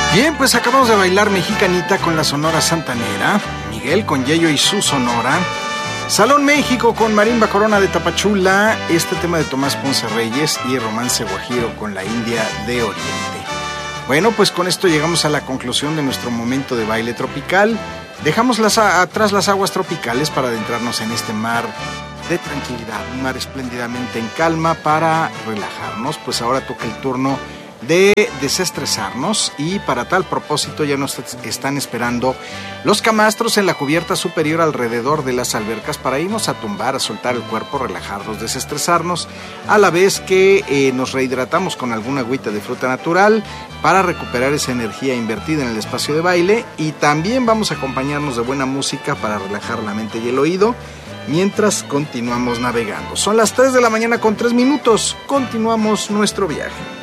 Bien, pues acabamos de bailar Mexicanita con la Sonora Santanera, Miguel con Yayo y su Sonora, Salón México con Marimba Corona de Tapachula, este tema de Tomás Ponce Reyes y Romance Guajiro con la India de Oriente. Bueno, pues con esto llegamos a la conclusión de nuestro momento de baile tropical. Dejamos atrás las aguas tropicales para adentrarnos en este mar de tranquilidad, un mar espléndidamente en calma para relajarnos. Pues ahora toca el turno de desestresarnos y para tal propósito ya nos están esperando los camastros en la cubierta superior alrededor de las albercas para irnos a tumbar, a soltar el cuerpo, relajarnos, desestresarnos, a la vez que nos rehidratamos con alguna agüita de fruta natural para recuperar esa energía invertida en el espacio de baile, y también vamos a acompañarnos de buena música para relajar la mente y el oído mientras continuamos navegando. Son las 3 de la mañana con 3 minutos, continuamos nuestro viaje.